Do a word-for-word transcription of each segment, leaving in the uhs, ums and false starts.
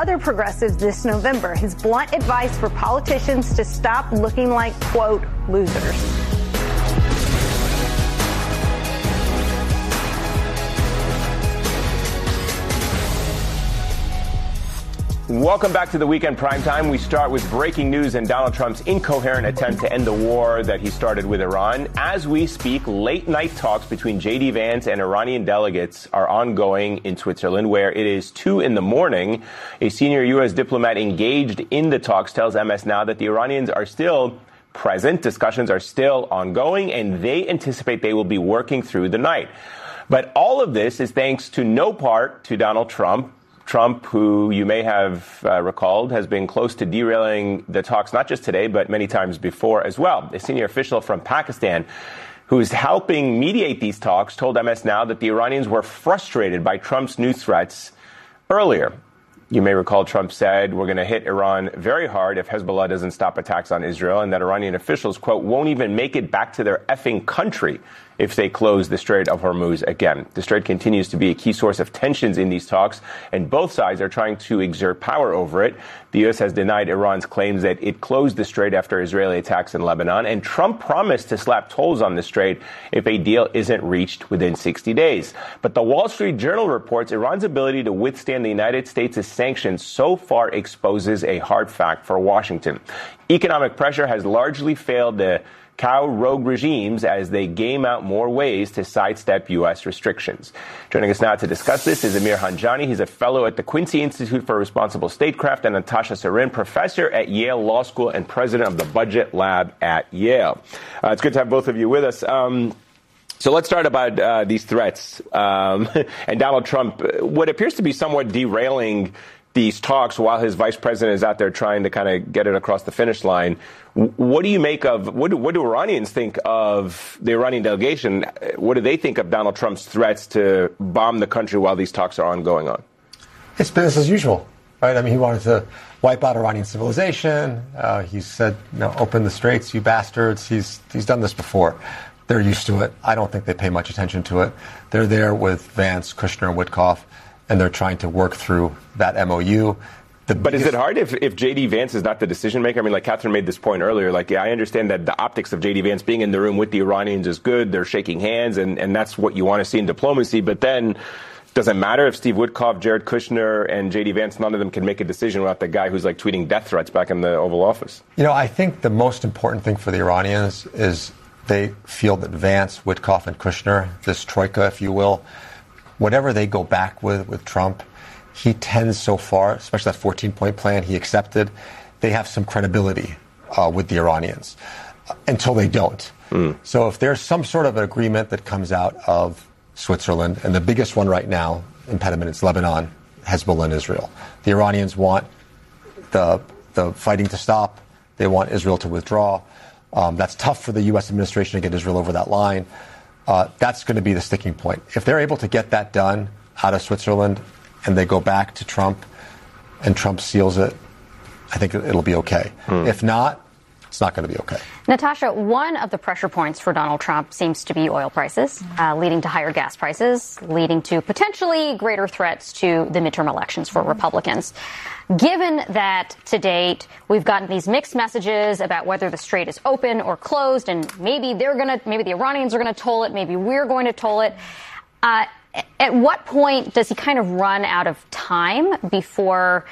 Other progressives this November, his blunt advice for politicians to stop looking like, quote, losers. Welcome back to the Weekend Primetime. We start with breaking news and Donald Trump's incoherent attempt to end the war that he started with Iran. As we speak, late-night talks between J D. Vance and Iranian delegates are ongoing in Switzerland, where it is two in the morning. A senior U S diplomat engaged in the talks tells M S Now that the Iranians are still present, discussions are still ongoing, and they anticipate they will be working through the night. But all of this is thanks to no part to Donald Trump. Trump, who you may have uh, recalled, has been close to derailing the talks, not just today, but many times before as well. A senior official from Pakistan who is helping mediate these talks told M S Now that the Iranians were frustrated by Trump's new threats earlier. You may recall Trump said, we're going to hit Iran very hard if Hezbollah doesn't stop attacks on Israel, and that Iranian officials, quote, won't even make it back to their effing country if they close the Strait of Hormuz again. The Strait continues to be a key source of tensions in these talks, and both sides are trying to exert power over it. The U S has denied Iran's claims that it closed the Strait after Israeli attacks in Lebanon, and Trump promised to slap tolls on the Strait if a deal isn't reached within sixty days. But the Wall Street Journal reports Iran's ability to withstand the United States' sanctions so far exposes a hard fact for Washington. Economic pressure has largely failed the cow rogue regimes as they game out more ways to sidestep U S restrictions. Joining us now to discuss this is Amir Hanjani. He's a fellow at the Quincy Institute for Responsible Statecraft, and Natasha Sarin, professor at Yale Law School and president of the Budget Lab at Yale. Uh, it's good to have both of you with us. Um, So let's start about uh, these threats um, and Donald Trump, what appears to be somewhat derailing these talks while his vice president is out there trying to kind of get it across the finish line. What do you make of, what do, what do Iranians think of the Iranian delegation? What do they think of Donald Trump's threats to bomb the country while these talks are ongoing on? It's business as usual, right? I mean, he wanted to wipe out Iranian civilization. Uh, he said, you know, open the straits, you bastards. He's, he's done this before. They're used to it. I don't think they pay much attention to it. They're there with Vance, Kushner, and Witkoff, and they're trying to work through that M O U. The but biggest... is it hard if, if J D. Vance is not the decision maker? I mean, like Catherine made this point earlier. Like, yeah, I understand that the optics of J D. Vance being in the room with the Iranians is good. They're shaking hands, and, and that's what you want to see in diplomacy. But then, does it matter if Steve Witkoff, Jared Kushner, and J D. Vance, none of them can make a decision without the guy who's like tweeting death threats back in the Oval Office? You know, I think the most important thing for the Iranians is they feel that Vance, Witkoff, and Kushner, this troika, if you will, whatever they go back with with Trump, he tends so far, especially that fourteen-point plan he accepted, they have some credibility uh, with the Iranians uh, until they don't. Mm. So if there's some sort of an agreement that comes out of Switzerland, and the biggest one right now, impediment, is Lebanon, Hezbollah, and Israel. The Iranians want the the fighting to stop. They want Israel to withdraw. Um, that's tough for the U S administration to get Israel over that line. Uh, that's going to be the sticking point. If they're able to get that done out of Switzerland and they go back to Trump and Trump seals it, I think it'll be okay. Mm. If not, it's not going to be okay. Natasha, one of the pressure points for Donald Trump seems to be oil prices, uh, leading to higher gas prices, leading to potentially greater threats to the midterm elections for Republicans. Given that to date we've gotten these mixed messages about whether the strait is open or closed, and maybe they're going to, maybe the Iranians are going to toll it, maybe we're going to toll it. Uh, at what point does he kind of run out of time before,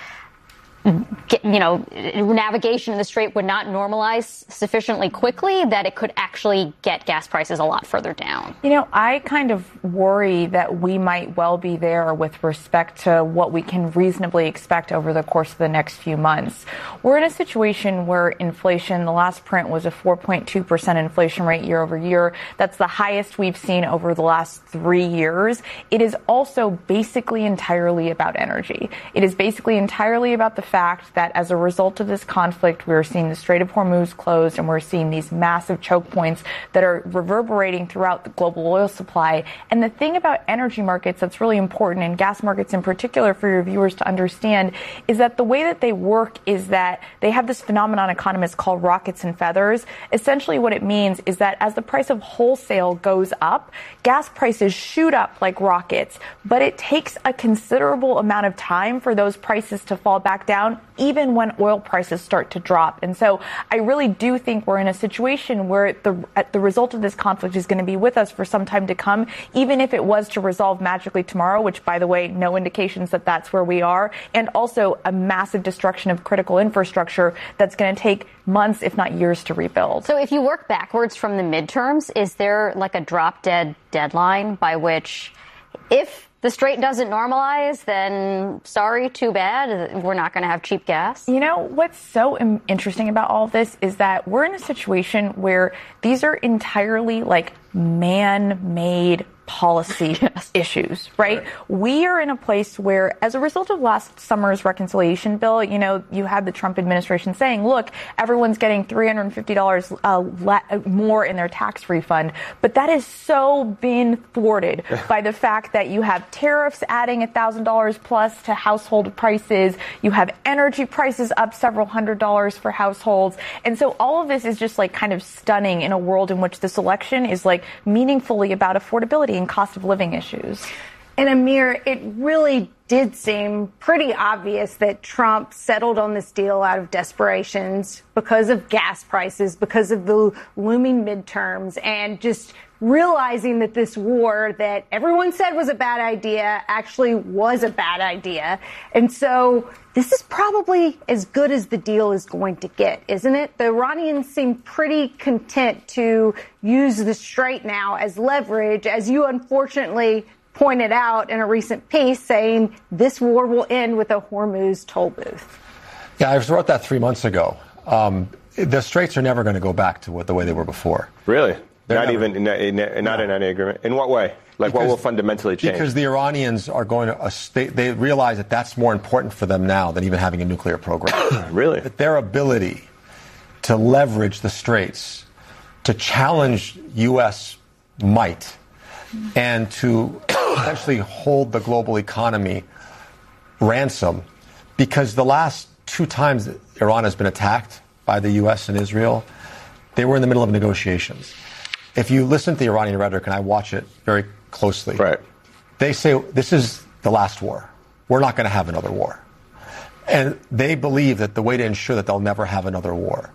Get, you know, navigation in the strait would not normalize sufficiently quickly that it could actually get gas prices a lot further down? You know, I kind of worry that we might well be there with respect to what we can reasonably expect over the course of the next few months. We're in a situation where inflation, the last print was a four point two percent inflation rate year over year. That's the highest we've seen over the last three years. It is also basically entirely about energy. It is basically entirely about the fact that as a result of this conflict, we are seeing the Strait of Hormuz closed and we're seeing these massive choke points that are reverberating throughout the global oil supply. And the thing about energy markets that's really important, and gas markets in particular for your viewers to understand, is that the way that they work is that they have this phenomenon economists call rockets and feathers. Essentially what it means is that as the price of wholesale goes up, gas prices shoot up like rockets, but it takes a considerable amount of time for those prices to fall back down, even when oil prices start to drop. And so I really do think we're in a situation where the the result of this conflict is going to be with us for some time to come, even if it was to resolve magically tomorrow, which, by the way, no indications that that's where we are, and also a massive destruction of critical infrastructure that's going to take months, if not years, to rebuild. So if you work backwards from the midterms, is there like a drop-dead deadline by which if the Strait doesn't normalize, then sorry, too bad. We're not going to have cheap gas. You know, what's so im- interesting about all of this is that we're in a situation where these are entirely like man-made policy yes. issues, right? right? We are in a place where, as a result of last summer's reconciliation bill, you know, you had the Trump administration saying, look, everyone's getting three hundred fifty dollars uh, la- more in their tax refund. But that has so been thwarted by the fact that you have tariffs adding one thousand dollars plus to household prices. You have energy prices up several hundred dollars for households. And so all of this is just like kind of stunning in a world in which this election is like meaningfully about affordability and cost of living issues. And Amir, it really did seem pretty obvious that Trump settled on this deal out of desperations because of gas prices, because of the looming midterms, and just realizing that this war that everyone said was a bad idea actually was a bad idea. And so this is probably as good as the deal is going to get, isn't it? The Iranians seem pretty content to use the Strait now as leverage, as you unfortunately pointed out in a recent piece, saying this war will end with a Hormuz toll booth. Yeah, I wrote that three months ago. Um, the Straits are never going to go back to what the way they were before. Really? They're not never, even, not, not no. in any agreement? In what way? Like, because, what will fundamentally change? Because the Iranians are going to, uh, they, they realize that that's more important for them now than even having a nuclear program. Really? That their ability to leverage the Straits, to challenge U S might, and to essentially hold the global economy ransom, because the last two times that Iran has been attacked by the U S and Israel, they were in the middle of negotiations. If you listen to the Iranian rhetoric, and I watch it very closely, right. they say this is the last war. We're not going to have another war. And they believe that the way to ensure that they'll never have another war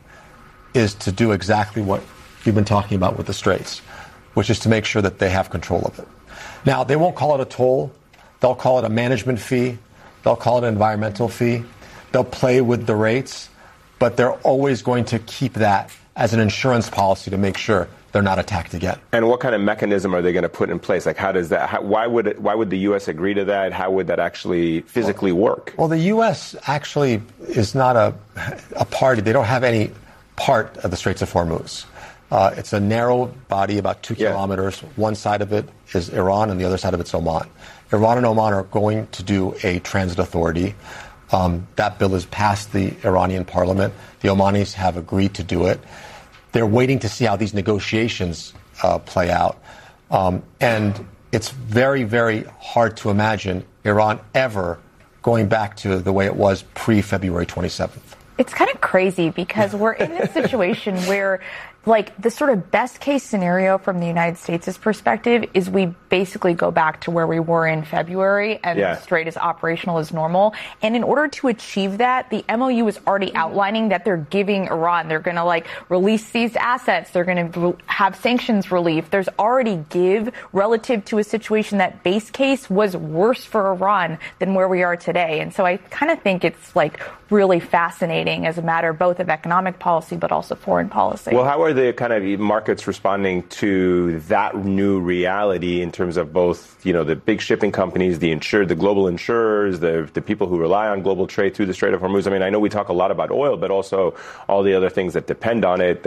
is to do exactly what you've been talking about with the Straits, which is to make sure that they have control of it. Now, they won't call it a toll. They'll call it a management fee. They'll call it an environmental fee. They'll play with the rates, but they're always going to keep that as an insurance policy to make sure they're not attacked again. And what kind of mechanism are they going to put in place? Like, how does that? How, why would it, why would the U S agree to that? How would that actually physically work? Well, the U S actually is not a a party. They don't have any part of the Straits of Hormuz. Uh, it's a narrow body, about two yeah. kilometers. One side of it is Iran, and the other side of it's Oman. Iran and Oman are going to do a transit authority. Um, that bill has passed the Iranian parliament. The Omanis have agreed to do it. They're waiting to see how these negotiations uh, play out. Um, and it's very, very hard to imagine Iran ever going back to the way it was pre-February twenty-seventh. It's kind of crazy because we're in this situation where, like, the sort of best case scenario from the United States' perspective is we basically go back to where we were in February and yeah. the Strait is operational as normal. And in order to achieve that, the M O U is already outlining that they're giving Iran, they're going to like release seized assets, they're going to have sanctions relief. There's already give relative to a situation that base case was worse for Iran than where we are today. And so I kind of think it's like really fascinating as a matter both of economic policy but also foreign policy. Well, how are the kind of markets responding to that new reality in terms of both, you know, the big shipping companies, the insured, the global insurers, the the people who rely on global trade through the Strait of Hormuz? I mean, I know we talk a lot about oil, but also all the other things that depend on it that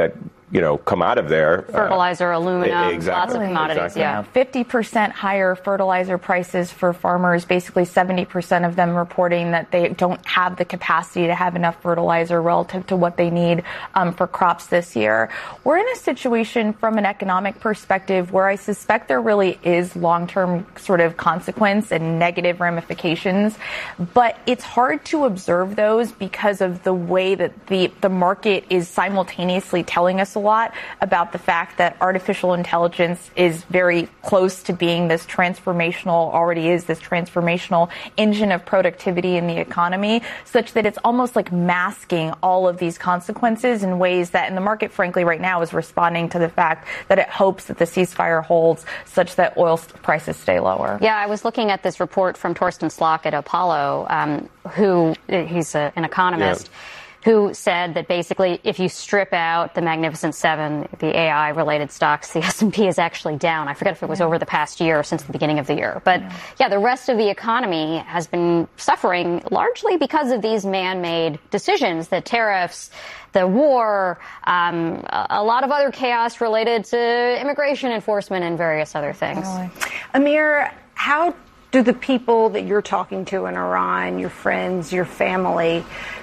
you know, come out of there. Fertilizer, uh, aluminum, exactly, lots of commodities, exactly. yeah. fifty percent higher fertilizer prices for farmers, basically seventy percent of them reporting that they don't have the capacity to have enough fertilizer relative to what they need um, for crops this year. We're in a situation from an economic perspective where I suspect there really is long-term sort of consequence and negative ramifications, but it's hard to observe those because of the way that the, the market is simultaneously telling us a lot about the fact that artificial intelligence is very close to being this transformational, already is this transformational engine of productivity in the economy, such that it's almost like masking all of these consequences in ways that, and the market, frankly, right now is responding to the fact that it hopes that the ceasefire holds such that oil prices stay lower. Yeah, I was looking at this report from Torsten Slok at Apollo, um, who, he's a, an economist, yeah. who said that basically if you strip out the Magnificent Seven, the A I-related stocks, the S and P is actually down. I forget if it was yeah. over the past year or since the beginning of the year. But, yeah. yeah, the rest of the economy has been suffering largely because of these man-made decisions, the tariffs, the war, um, a lot of other chaos related to immigration enforcement and various other things. Totally. Amir, how do the people that you're talking to in Iran, your friends, your family,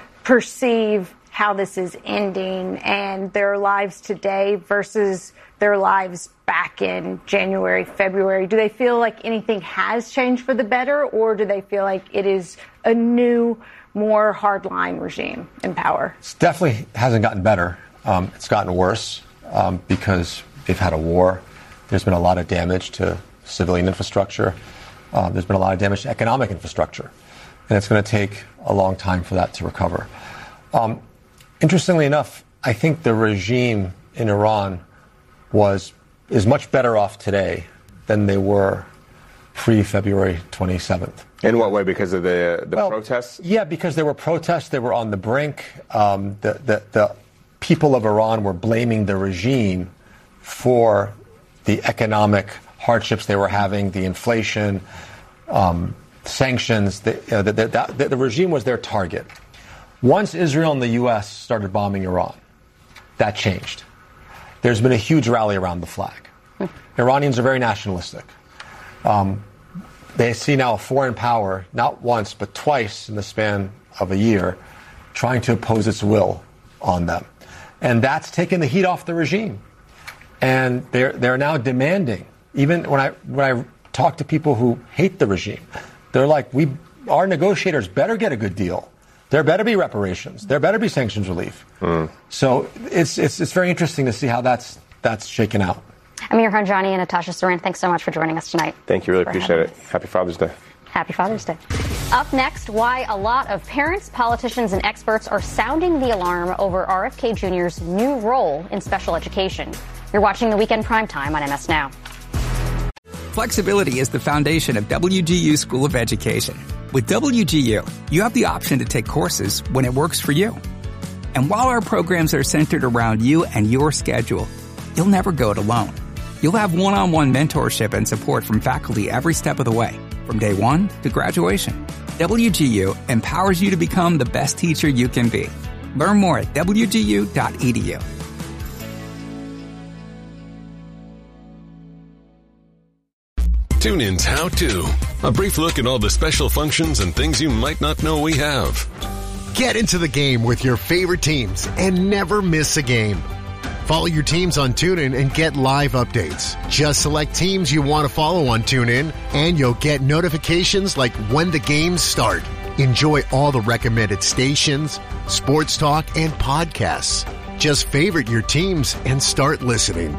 perceive how this is ending and their lives today versus their lives back in January, February? Do they feel like anything has changed for the better, or do they feel like it is a new, more hardline regime in power? It definitely hasn't gotten better. Um, it's gotten worse um, because they've had a war. There's been a lot of damage to civilian infrastructure. Uh, there's been a lot of damage to economic infrastructure. And it's going to take a long time for that to recover. Um, interestingly enough, I think the regime in Iran was is much better off today than they were pre-February twenty-seventh. In what way? Because of the, the well, protests? Yeah, because there were protests. They were on the brink. Um, the, the, the people of Iran were blaming the regime for the economic hardships they were having, the inflation, um, sanctions. The, uh, the, the, the, the regime was their target. Once Israel and the U S started bombing Iran, that changed. There's been a huge rally around the flag. Hmm. Iranians are very nationalistic. Um, they see now a foreign power, not once, but twice in the span of a year, trying to impose its will on them. And that's taken the heat off the regime. And they're, they're now demanding, even when I, when I talk to people who hate the regime, they're like, we, our negotiators better get a good deal. There better be reparations. There better be sanctions relief. Mm. So it's, it's it's very interesting to see how that's that's shaken out. Amir Khanjani and Natasha Saran, thanks so much for joining us tonight. Thank you. Really appreciate it. Us. Happy Father's Day. Happy Father's Day. Up next, why a lot of parents, politicians, and experts are sounding the alarm over R F K Junior's new role in special education. You're watching The Weekend Primetime on M S Now. Flexibility is the foundation of W G U School of Education. With W G U, you have the option to take courses when it works for you. And while our programs are centered around you and your schedule, you'll never go it alone. You'll have one-on-one mentorship and support from faculty every step of the way, from day one to graduation. W G U empowers you to become the best teacher you can be. Learn more at W G U dot E D U. TuneIn's How To. A brief look at all the special functions and things you might not know we have. Get into the game with your favorite teams and never miss a game. Follow your teams on TuneIn and get live updates. Just select teams you want to follow on TuneIn, and you'll get notifications like when the games start. Enjoy all the recommended stations, sports talk, and podcasts. Just favorite your teams and start listening.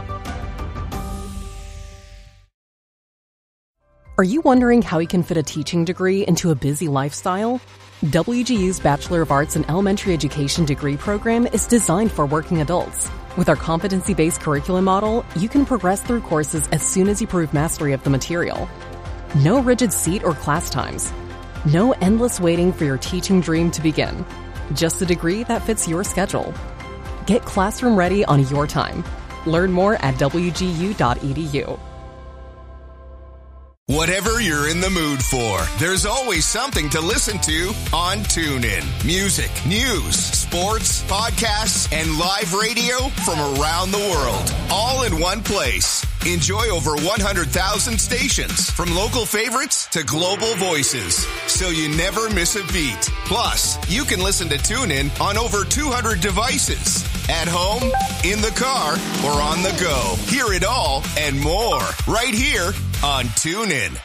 Are you wondering how you can fit a teaching degree into a busy lifestyle? W G U's Bachelor of Arts in Elementary Education degree program is designed for working adults. With our competency-based curriculum model, you can progress through courses as soon as you prove mastery of the material. No rigid seat or class times. No endless waiting for your teaching dream to begin. Just a degree that fits your schedule. Get classroom ready on your time. Learn more at W G U dot E D U. Whatever you're in the mood for, there's always something to listen to on TuneIn. Music, news, sports, podcasts, and live radio from around the world, all in one place. Enjoy over one hundred thousand stations, from local favorites to global voices, so you never miss a beat. Plus, you can listen to TuneIn on over two hundred devices. At home, in the car, or on the go. Hear it all and more right here on TuneIn.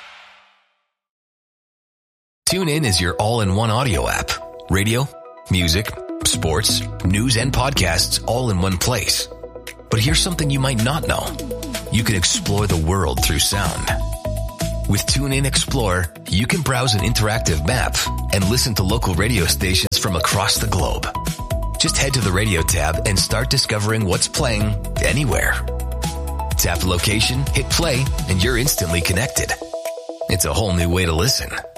TuneIn is your all-in-one audio app. Radio, music, sports, news, and podcasts all in one place. But here's something you might not know. You can explore the world through sound. With TuneIn Explorer, you can browse an interactive map and listen to local radio stations from across the globe. Just head to the radio tab and start discovering what's playing anywhere. Tap the location, hit play, and you're instantly connected. It's a whole new way to listen.